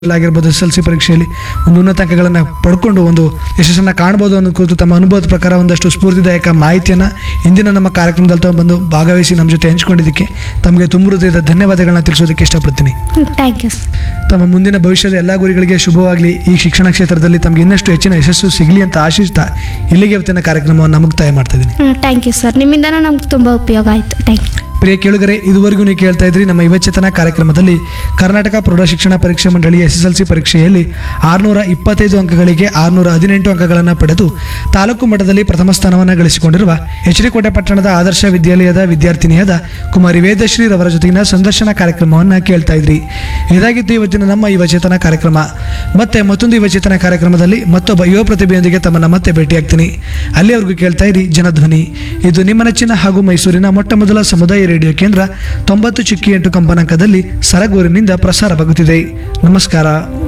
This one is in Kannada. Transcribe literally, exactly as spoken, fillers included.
ಆಗಿರ್ಬೋದು ಎಸ್ ಎಲ್ ಸಿ ಪರೀಕ್ಷೆಯಲ್ಲಿ ಒಂದು ಉನ್ನತ ಅಂಕಗಳನ್ನು ಪಡ್ಕೊಂಡು ಒಂದು ಯಶಸ್ಸನ್ನು ಕಾಣ್ಬೋದು ಅನ್ನೋ ಕುರಿತು ತಮ್ಮ ಅನುಭವದ ಪ್ರಕಾರ ಒಂದಷ್ಟು ಸ್ಫೂರ್ತಿದಾಯಕ ಮಾಹಿತಿಯನ್ನು ಇಂದಿನ ನಮ್ಮ ಕಾರ್ಯಕ್ರಮದಲ್ಲಿ ತಗೊಂಡು ಭಾಗವಹಿಸಿ ನಮ್ಮ ಜೊತೆ ಹಂಚಿಕೊಂಡಿದ್ದಕ್ಕೆ ತಮಗೆ ತುಂಬ ಹೃದಯದ ಧನ್ಯವಾದಗಳನ್ನ ತಿಳಿಸೋದಕ್ಕೆ ಇಷ್ಟಪಡ್ತೀನಿ. Thank you. ತಮ್ಮ ಮುಂದಿನ ಭವಿಷ್ಯದ ಎಲ್ಲ ಗುರಿಗಳಿಗೆ ಶುಭವಾಗಲಿ. ಈ ಶಿಕ್ಷಣ ಕ್ಷೇತ್ರದಲ್ಲಿ ತಮಗೆ ಇನ್ನಷ್ಟು ಹೆಚ್ಚಿನ ಯಶಸ್ಸು ಸಿಗಲಿ ಅಂತ ಆಶಿಸ್ತಾ ಇಲ್ಲಿಗೆ ಇವತ್ತಿನ ಕಾರ್ಯಕ್ರಮವನ್ನು ಮುಕ್ತಾಯ ಮಾಡ್ತಾ ಇದ್ದೀನಿ. ಥ್ಯಾಂಕ್ ಯು ಸರ್, ನಿಮ್ಮಿಂದನೂ ನಮ್ಗೆ ತುಂಬ ಉಪಯೋಗ ಆಯಿತು. Thank you. ಪ್ರಿಯ ಕೇಳುಗರೆ, ಇದುವರೆಗೂ ನೀವು ಕೇಳ್ತಾ ಇದ್ರಿ ನಮ್ಮ ಯುವಚೇತನ ಕಾರ್ಯಕ್ರಮದಲ್ಲಿ ಕರ್ನಾಟಕ ಪ್ರೌಢ ಶಿಕ್ಷಣ ಪರೀಕ್ಷೆ ಮಂಡಳಿಯ ಎಸ್ ಎಸ್ ಎಲ್ ಸಿ ಪರೀಕ್ಷೆಯಲ್ಲಿ ಆರುನೂರ ಇಪ್ಪತ್ತೈದು ಅಂಕಗಳಿಗೆ ಆರುನೂರ ಹದಿನೆಂಟು ಅಂಕಗಳನ್ನು ಪಡೆದು ತಾಲೂಕು ಮಟ್ಟದಲ್ಲಿ ಪ್ರಥಮ ಸ್ಥಾನವನ್ನು ಗಳಿಸಿಕೊಂಡಿರುವ ಎಚ್ ಡಿ ಕೋಟೆ ಪಟ್ಟಣದ ಆದರ್ಶ ವಿದ್ಯಾಲಯದ ವಿದ್ಯಾರ್ಥಿನಿಯಾದ ಕುಮಾರಿ ವೇದಶ್ರೀ ರವರ ಜೊತೆಗಿನ ಸಂದರ್ಶನ ಕಾರ್ಯಕ್ರಮವನ್ನು ಕೇಳ್ತಾ ಇದ್ರಿ. ಇದಾಗಿತ್ತು ಇವತ್ತಿನ ನಮ್ಮ ಯುವಚೇತನ ಕಾರ್ಯಕ್ರಮ. ಮತ್ತೆ ಮತ್ತೊಂದು ಯುವಚೇತನ ಕಾರ್ಯಕ್ರಮದಲ್ಲಿ ಮತ್ತೊಬ್ಬ ಯುವ ಪ್ರತಿಭೆಯೊಂದಿಗೆ ತಮ್ಮನ್ನ ಮತ್ತೆ ಭೇಟಿಯಾಗ್ತೀನಿ. ಅಲ್ಲಿಯವರೆಗೂ ಕೇಳ್ತಾ ಇರಿ ಜನಧ್ವನಿ. ಇದು ನಿಮ್ಮ ನೆಚ್ಚಿನ ಹಾಗೂ ಮೈಸೂರಿನ ಮೊಟ್ಟ ಮೊದಲ ಸಮುದಾಯ ರೇಡಿಯೋ ಕೇಂದ್ರ ತೊಂಬತ್ತು ಚಿಕ್ಕಿ ಎಂಟು ಕಂಪನಾಂಕದಲ್ಲಿ ಸರಗೂರಿನಿಂದ ಪ್ರಸಾರವಾಗುತ್ತಿದೆ. ನಮಸ್ಕಾರ.